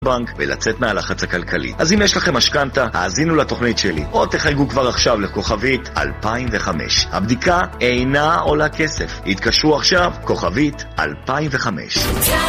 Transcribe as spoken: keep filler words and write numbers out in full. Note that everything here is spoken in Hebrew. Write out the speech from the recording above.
בנק ולצאת מהלחץ הכלכלי. אז אם יש לכם משכנתה, האזינו לתוכנית שלי, או תחייגו כבר עכשיו לכוכבית אלפיים וחמש. הבדיקה אינה עולה כסף. התקשרו עכשיו, כוכבית אלפיים וחמש.